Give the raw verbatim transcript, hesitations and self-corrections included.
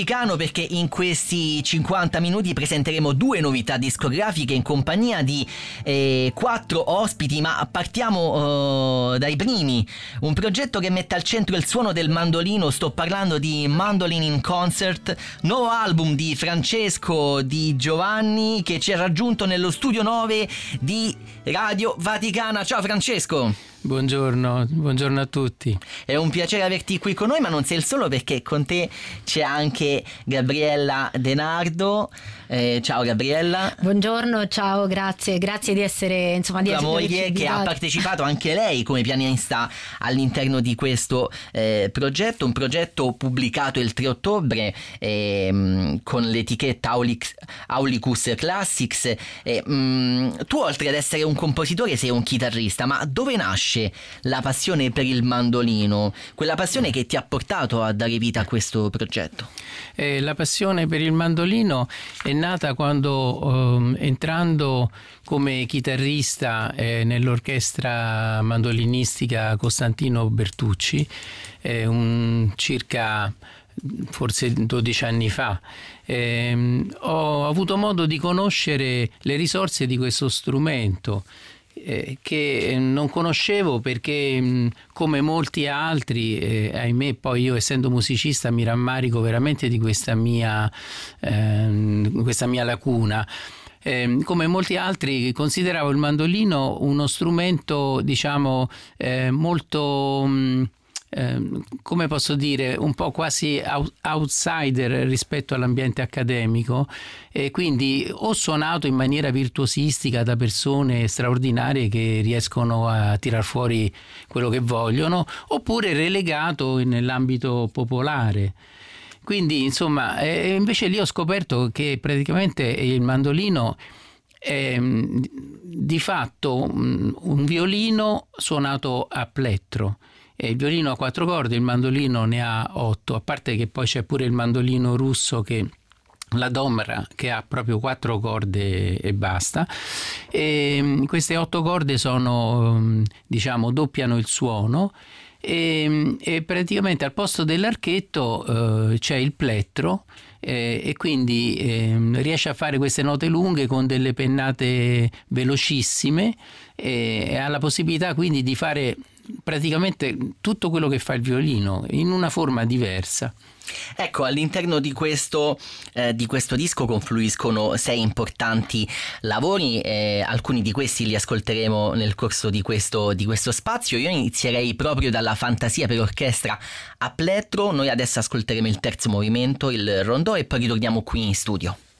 Perché in questi cinquanta minuti presenteremo due novità discografiche in compagnia di eh, quattro ospiti, ma partiamo uh, dai primi. Un progetto che mette al centro il suono del mandolino, sto parlando di Mandolin in Concert, nuovo album di Francesco Di Giovanni che ci ha raggiunto nello studio nove di Radio Vaticana. Ciao Francesco. Buongiorno, buongiorno a tutti. È un piacere averti qui con noi, ma non sei il solo, perché con te c'è anche Gabriella De Nardo. Eh, ciao Gabriella. Buongiorno, ciao, grazie, grazie di essere, insomma, di la essere moglie che ha partecipato anche lei come pianista all'interno di questo eh, progetto, un progetto pubblicato il tre ottobre eh, con l'etichetta Aulix, Aulicus Classics. Eh, mh, tu, oltre ad essere un compositore, sei un chitarrista, ma dove nasce la passione per il mandolino, quella passione che ti ha portato a dare vita a questo progetto? Eh, la passione per il mandolino è nata quando, eh, entrando come chitarrista eh, nell'orchestra mandolinistica Costantino Bertucci, eh, un, circa forse dodici anni fa, eh, ho avuto modo di conoscere le risorse di questo strumento, Eh, che non conoscevo perché mh, come molti altri, eh, ahimè, poi io essendo musicista mi rammarico veramente di questa mia, eh, questa mia lacuna. Eh, come molti altri consideravo il mandolino uno strumento, diciamo, eh, molto... Mh, Eh, come posso dire, un po' quasi outsider rispetto all'ambiente accademico, e quindi ho suonato in maniera virtuosistica da persone straordinarie che riescono a tirar fuori quello che vogliono, oppure relegato nell'ambito popolare. Quindi insomma, eh, invece lì ho scoperto che praticamente il mandolino è di fatto un violino suonato a plettro. Il violino ha quattro corde, il mandolino ne ha otto, a parte che poi c'è pure il mandolino russo, che la Domra, che ha proprio quattro corde e basta. E queste otto corde sono, diciamo, doppiano il suono, e, e praticamente al posto dell'archetto eh, c'è il plettro, eh, e quindi eh, riesce a fare queste note lunghe con delle pennate velocissime, e, e ha la possibilità quindi di fare praticamente tutto quello che fa il violino in una forma diversa. Ecco, all'interno di questo, eh, di questo disco confluiscono sei importanti lavori, eh, alcuni di questi li ascolteremo nel corso di questo, di questo spazio. Io inizierei proprio dalla Fantasia per orchestra a plettro. Noi adesso ascolteremo il terzo movimento, il rondò, e poi ritorniamo qui in studio.